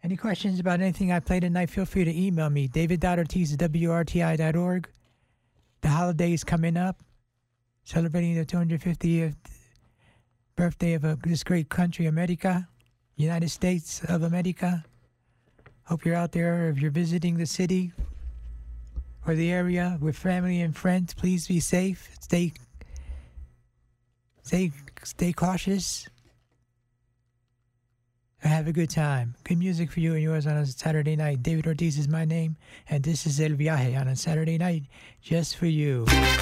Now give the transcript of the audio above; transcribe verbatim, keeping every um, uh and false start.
Any questions about anything I played tonight, feel free to email me, david dot ortiz at w r t i dot org. The holidays coming up, celebrating the two hundred fiftieth birthday of uh, this great country, America, United States of America. Hope you're out there. If you're visiting the city or the area with family and friends, please be safe. Stay, stay, stay cautious. Have a good time. Good music for you and yours on a Saturday night. David Ortiz is my name, and this is El Viaje on a Saturday night just for you.